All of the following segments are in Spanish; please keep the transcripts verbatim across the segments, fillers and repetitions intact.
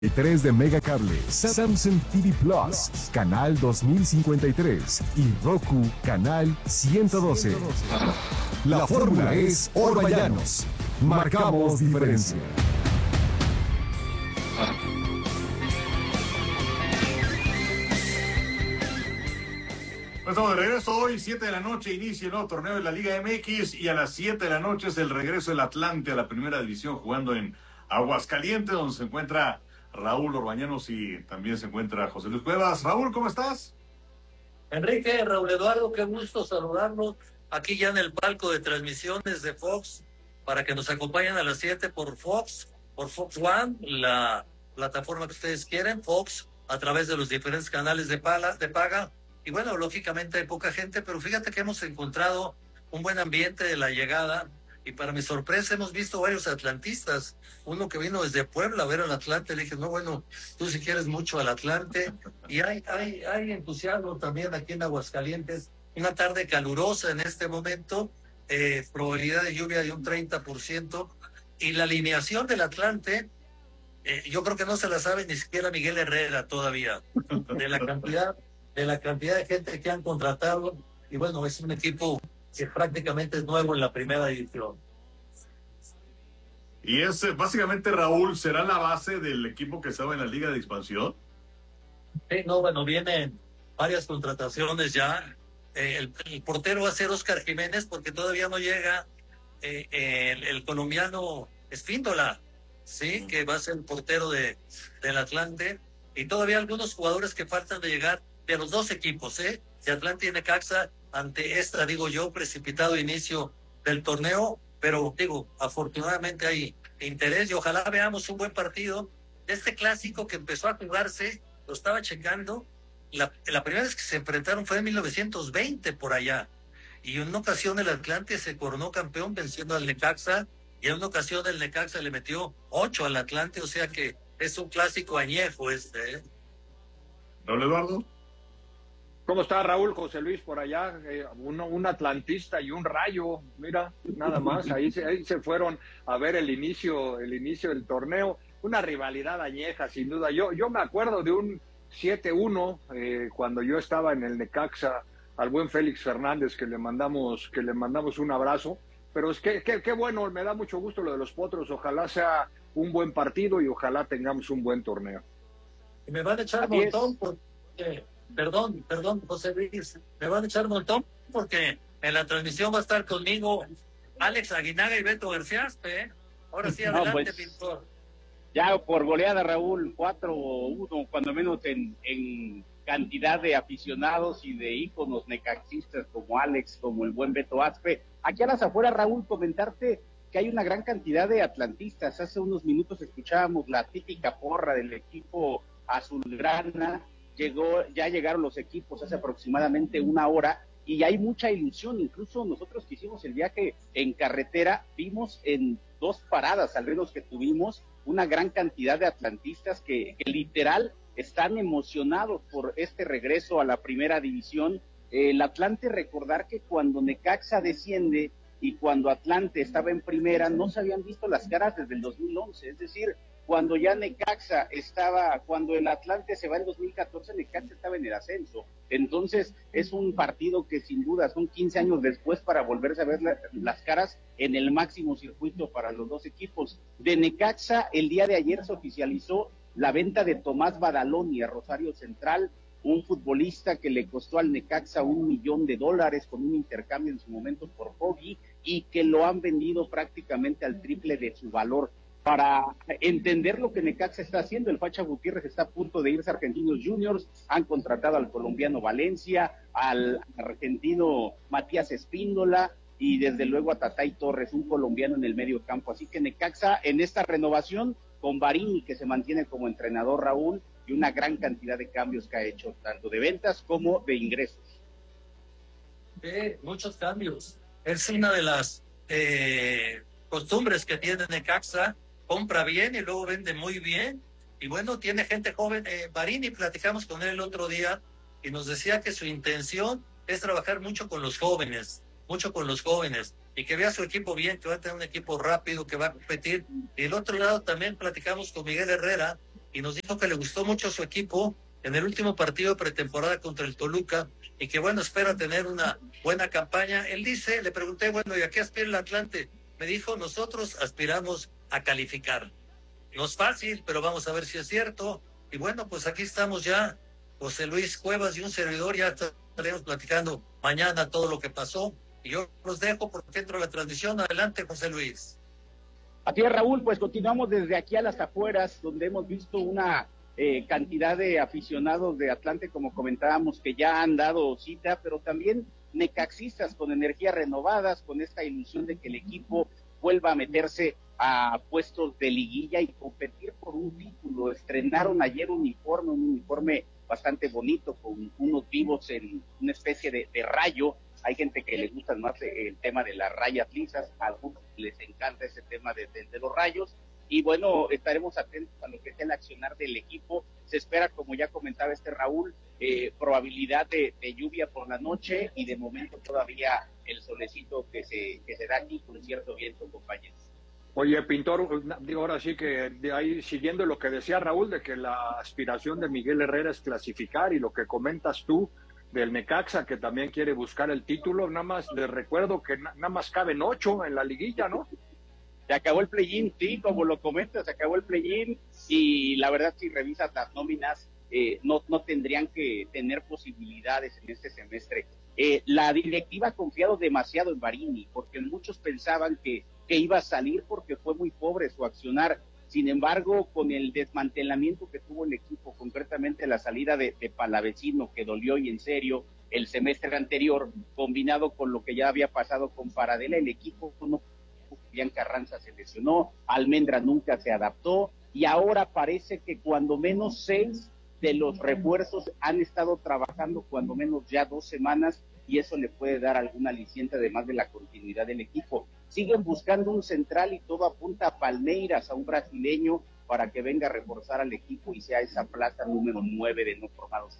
tres de Megacable, Samsung T V Plus, canal dos mil cincuenta y tres y Roku, canal ciento doce. La fórmula es Orbañanos. Marcamos diferencia. Pues estamos de regreso hoy, siete de la noche, inicia el nuevo torneo de la Liga M X y a las siete de la noche es el regreso del Atlante a la primera división jugando en Aguascalientes, donde se encuentra Raúl Orbañanos y también se encuentra José Luis Cuevas. Raúl, ¿cómo estás? Enrique, Raúl Eduardo, qué gusto saludarlos aquí ya en el palco de transmisiones de Fox para que nos acompañen a las siete por Fox, por Fox One, la plataforma que ustedes quieren, Fox, a través de los diferentes canales de paga, de paga. Y bueno, lógicamente hay poca gente, pero fíjate que hemos encontrado un buen ambiente de la llegada. Y para mi sorpresa hemos visto varios atlantistas. Uno que vino desde Puebla a ver al Atlante, le dije, no, bueno, tú si quieres mucho al Atlante. Y hay, hay, hay entusiasmo también aquí en Aguascalientes. Una tarde calurosa en este momento, eh, probabilidad de lluvia de un treinta por ciento. Y la alineación del Atlante, eh, yo creo que no se la sabe ni siquiera Miguel Herrera todavía, de la cantidad, de la cantidad de gente que han contratado. Y bueno, es un equipo que prácticamente es nuevo en la primera división. Y es eh, básicamente, Raúl, ¿será la base del equipo que estaba en la Liga de Expansión? Sí, no, bueno, vienen varias contrataciones ya. Eh, el, el portero va a ser Oscar Jiménez porque todavía no llega eh, el, el colombiano Espíndola, ¿sí? Que va a ser el portero de, del Atlante. Y todavía algunos jugadores que faltan de llegar de los dos equipos, ¿eh? De Atlante y Necaxa, ante esta, digo yo, precipitado inicio del torneo, pero digo, afortunadamente hay interés y ojalá veamos un buen partido de este clásico que empezó a jugarse, lo estaba checando, la, la primera vez que se enfrentaron fue en mil novecientos veinte por allá, y en una ocasión el Atlante se coronó campeón venciendo al Necaxa, y en una ocasión el Necaxa le metió ocho al Atlante, o sea que es un clásico añejo este, ¿eh? Raúl Eduardo. ¿Cómo está Raúl? José Luis por allá, eh, uno, un atlantista y un Rayo, mira, nada más, ahí se, ahí se fueron a ver el inicio, el inicio del torneo, una rivalidad añeja sin duda. Yo, yo me acuerdo de un siete uno eh, cuando yo estaba en el Necaxa, al buen Félix Fernández, que le mandamos, que le mandamos un abrazo, pero es que, que, que bueno, me da mucho gusto lo de los Potros, ojalá sea un buen partido y ojalá tengamos un buen torneo. Y me van a echar un montón porque... Perdón, perdón, José Luis, me van a echar un montón porque en la transmisión va a estar conmigo Alex Aguinaga y Beto García, ¿eh? Ahora sí, adelante, no, pues, pintor. Ya por goleada, Raúl, cuatro uno, cuando menos en, en cantidad de aficionados y de íconos necaxistas como Alex, como el buen Beto Aspe. Aquí a las afueras, Raúl, comentarte que hay una gran cantidad de atlantistas. Hace unos minutos escuchábamos la típica porra del equipo azulgrana. Llegó, ya llegaron los equipos hace aproximadamente una hora y hay mucha ilusión. Incluso nosotros que hicimos el viaje en carretera, vimos en dos paradas al menos que tuvimos una gran cantidad de atlantistas que, que literal están emocionados por este regreso a la primera división. El Atlante, recordar que cuando Necaxa desciende y cuando Atlante estaba en primera no se habían visto las caras desde el dos mil once, es decir, cuando ya Necaxa estaba, cuando el Atlante se va en dos mil catorce, Necaxa estaba en el ascenso. Entonces, es un partido que sin duda son quince años después para volverse a ver la, las caras en el máximo circuito para los dos equipos. De Necaxa, el día de ayer se oficializó la venta de Tomás Badaloni a Rosario Central, un futbolista que le costó al Necaxa un millón de dólares con un intercambio en su momento por Poggi y que lo han vendido prácticamente al triple de su valor. Para entender lo que Necaxa está haciendo, el Facha Gutiérrez está a punto de irse a Argentinos Juniors, han contratado al colombiano Valencia, al argentino Matías Espíndola y desde luego a Tatay Torres, un colombiano en el medio campo. Así que Necaxa en esta renovación con Barini, que se mantiene como entrenador, Raúl, y una gran cantidad de cambios que ha hecho, tanto de ventas como de ingresos. Sí, muchos cambios. Es una de las eh, costumbres que tiene Necaxa. Compra bien y luego vende muy bien. Y bueno, tiene gente joven. Eh, Barini, platicamos con él el otro día y nos decía que su intención es trabajar mucho con los jóvenes, mucho con los jóvenes, y que vea su equipo bien, que va a tener un equipo rápido, que va a competir. Y del otro lado también platicamos con Miguel Herrera, y nos dijo que le gustó mucho su equipo en el último partido de pretemporada contra el Toluca y que bueno, espera tener una buena campaña. Él dice, le pregunté, bueno, ¿y a qué aspira el Atlante? Me dijo, nosotros aspiramos a calificar. No es fácil, pero vamos a ver si es cierto. Y bueno, pues aquí estamos ya, José Luis Cuevas y un servidor, ya estaremos platicando mañana todo lo que pasó. Y yo los dejo porque entro a la transmisión. Adelante, José Luis. Así es, Raúl, pues continuamos desde aquí a las afueras, donde hemos visto una eh, cantidad de aficionados de Atlante, como comentábamos, que ya han dado cita, pero también necaxistas con energías renovadas, con esta ilusión de que el equipo vuelva a meterse a puestos de liguilla y competir por un título. Estrenaron ayer un uniforme, un uniforme bastante bonito, con unos vivos en una especie de, de rayo. Hay gente que les gusta más el tema de las rayas lisas, a algunos les encanta ese tema de, de, de los rayos, y bueno, estaremos atentos a lo que sea el accionar del equipo. Se espera, como ya comentaba este Raúl, eh, probabilidad de, de lluvia por la noche, y de momento todavía el solecito que se, que se da aquí con cierto viento, compañeros. Oye, Pintor, digo, ahora sí que de ahí, siguiendo lo que decía Raúl, de que la aspiración de Miguel Herrera es clasificar, y lo que comentas tú del Necaxa, que también quiere buscar el título, nada más les recuerdo que na- nada más caben ocho en la liguilla, ¿no? Se acabó el play-in, sí, como lo comentas, se acabó el play-in, y la verdad, si revisas las nóminas, eh, no, no tendrían que tener posibilidades en este semestre. Eh, la directiva ha confiado demasiado en Barini, porque muchos pensaban que, que iba a salir porque fue muy pobre su accionar. Sin embargo, con el desmantelamiento que tuvo el equipo, concretamente la salida de, de Palavecino, que dolió y en serio el semestre anterior, combinado con lo que ya había pasado con Paradela, el equipo no. Julián Carranza se lesionó, Almendra nunca se adaptó, y ahora parece que cuando menos seis de los refuerzos han estado trabajando cuando menos ya dos semanas, y eso le puede dar alguna aliciente además de la continuidad del equipo. Siguen buscando un central y todo apunta a Palmeiras, a un brasileño, para que venga a reforzar al equipo y sea esa plaza número nueve de no formados.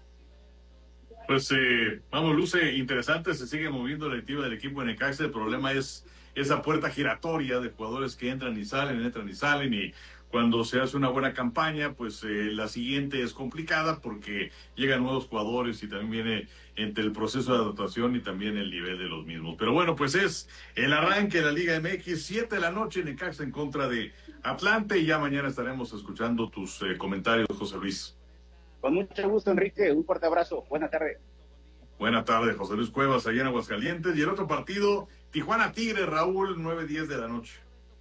Pues eh, vamos, luce interesante, se sigue moviendo la directiva del equipo en Necaxa. El problema es esa puerta giratoria de jugadores que entran y salen, entran y salen, y cuando se hace una buena campaña, pues eh, la siguiente es complicada porque llegan nuevos jugadores y también viene entre el proceso de adaptación y también el nivel de los mismos. Pero bueno, pues es el arranque de la Liga M X, siete de la noche, Necaxa en contra de Atlante, y ya mañana estaremos escuchando tus eh, comentarios, José Luis. Con mucho gusto, Enrique, un fuerte abrazo, buena tarde. Buena tarde, José Luis Cuevas, allá en Aguascalientes. Y el otro partido, Tijuana Tigre, Raúl, nueve diez de la noche.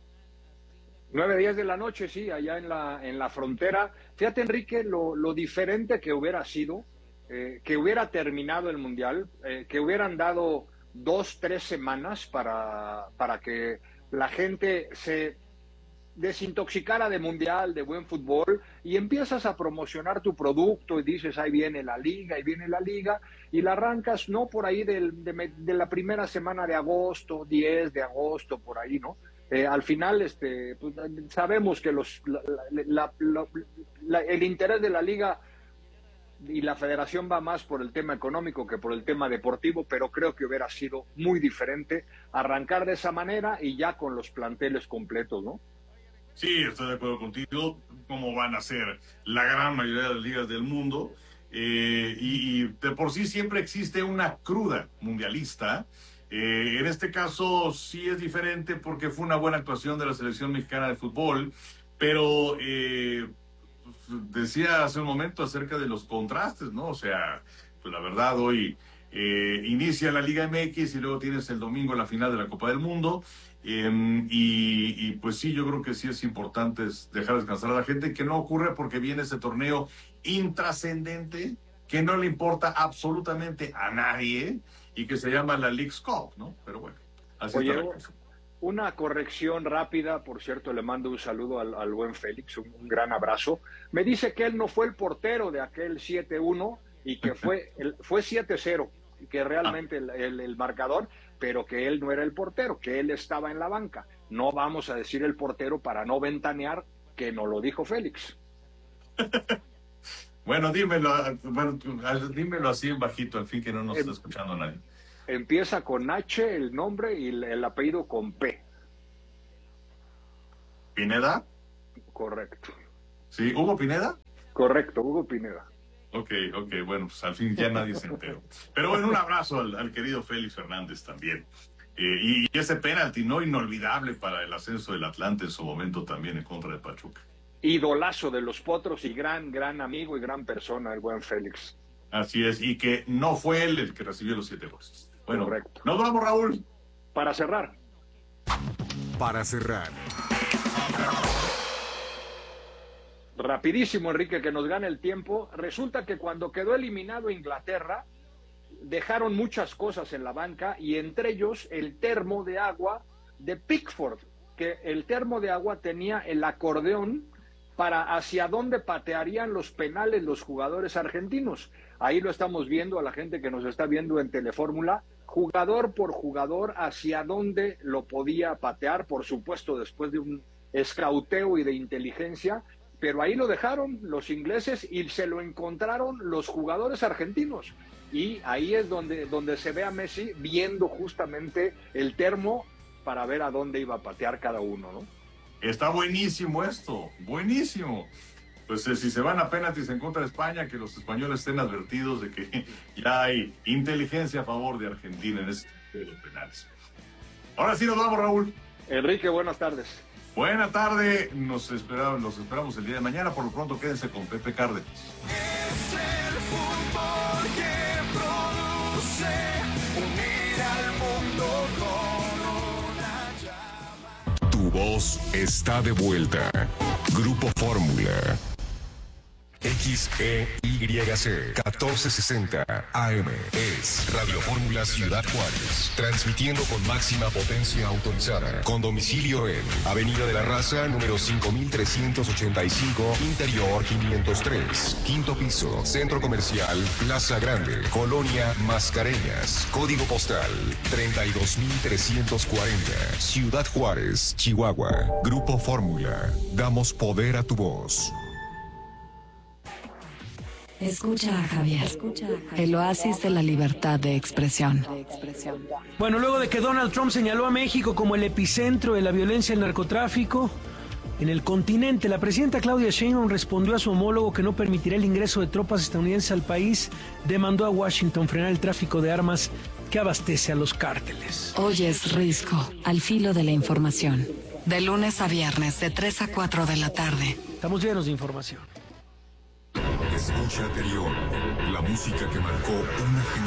nueve diez de la noche, sí, allá en la, en la frontera. Fíjate, Enrique, lo, lo diferente que hubiera sido, eh, que hubiera terminado el Mundial, eh, que hubieran dado dos, tres semanas para, para que la gente se desintoxicara de Mundial, de buen fútbol, y empiezas a promocionar tu producto y dices, ahí viene la liga, ahí viene la liga, y la arrancas, ¿no? Por ahí del, de, de la primera semana de agosto, diez de agosto, por ahí, ¿no? Eh, al final, este, pues, sabemos que los, la, la, la, la, el interés de la liga y la federación va más por el tema económico que por el tema deportivo, pero creo que hubiera sido muy diferente arrancar de esa manera y ya con los planteles completos, ¿no? Sí, estoy de acuerdo contigo, como van a ser la gran mayoría de las ligas del mundo, eh, y, y de por sí siempre existe una cruda mundialista. Eh, en este caso sí es diferente porque fue una buena actuación de la selección mexicana de fútbol, pero eh, decía hace un momento acerca de los contrastes, ¿no? O sea, pues la verdad hoy eh, inicia la Liga M X y luego tienes el domingo la final de la Copa del Mundo. Eh, y, y pues sí, yo creo que sí es importante dejar descansar a la gente, que no ocurre porque viene ese torneo intrascendente que no le importa absolutamente a nadie y que se llama la Leagues Cup, ¿no? Pero bueno, así Oye, está la cosa. Una corrección rápida, por cierto, le mando un saludo al, al buen Félix, un, un gran abrazo. Me dice que él no fue el portero de aquel siete uno y que fue, el, fue siete cero, que realmente el, el, el marcador, pero que él no era el portero, que él estaba en la banca. No vamos a decir el portero para no ventanear, que no lo dijo Félix. Bueno, dímelo, bueno, dímelo así en bajito, al fin que no nos em, está escuchando nadie. Empieza con H el nombre y el, el apellido con P. ¿Pineda? Correcto. Sí, ¿Hugo Pineda? Correcto, Hugo Pineda. Ok, ok, bueno, pues al fin ya nadie se enteró. Pero bueno, un abrazo al, al querido Félix Fernández también. Eh, y, y ese penalti, ¿no? Inolvidable para el ascenso del Atlante en su momento también en contra de Pachuca. Idolazo de los Potros y gran, gran amigo y gran persona, el buen Félix. Así es, y que no fue él el que recibió los siete goles. Bueno, correcto. Nos vamos, Raúl. Para cerrar. Para cerrar. Rapidísimo, Enrique, que nos gane el tiempo. Resulta que cuando quedó eliminado Inglaterra, dejaron muchas cosas en la banca y entre ellos el termo de agua de Pickford, que el termo de agua tenía el acordeón para hacia dónde patearían los penales los jugadores argentinos. Ahí lo estamos viendo a la gente que nos está viendo en Telefórmula, jugador por jugador, hacia dónde lo podía patear, por supuesto después de un escauteo y de inteligencia, pero ahí lo dejaron los ingleses y se lo encontraron los jugadores argentinos. Y ahí es donde, donde se ve a Messi viendo justamente el termo para ver a dónde iba a patear cada uno, ¿no? Está buenísimo esto, buenísimo. Pues eh, si se van a penaltis en contra de España, que los españoles estén advertidos de que ya hay inteligencia a favor de Argentina en este de los penales. Ahora sí nos vamos, Raúl. Enrique, buenas tardes. Buena tarde, nos esperamos, los esperamos el día de mañana. Por lo pronto quédense con Pepe Cárdenas. Es el fútbol que produce unir al mundo con una llama. Tu voz está de vuelta. Grupo Fórmula. X E Y C catorce sesenta A M es Radio Fórmula Ciudad Juárez, transmitiendo con máxima potencia autorizada, con domicilio en Avenida de la Raza, número cinco mil trescientos ochenta y cinco, Interior quinientos tres, quinto piso, Centro Comercial Plaza Grande, Colonia Mascareñas, código postal treinta y dos mil trescientos cuarenta, Ciudad Juárez, Chihuahua. Grupo Fórmula, damos poder a tu voz. Escucha a Javier, el oasis de la libertad de expresión. Bueno, luego de que Donald Trump señaló a México como el epicentro de la violencia y el narcotráfico en el continente, la presidenta Claudia Sheinbaum respondió a su homólogo que no permitirá el ingreso de tropas estadounidenses al país, demandó a Washington frenar el tráfico de armas que abastece a los cárteles. Hoy es Risco, al filo de la información. De lunes a viernes, de tres a cuatro de la tarde. Estamos llenos de información. Escucha anterior, la música que marcó una generación.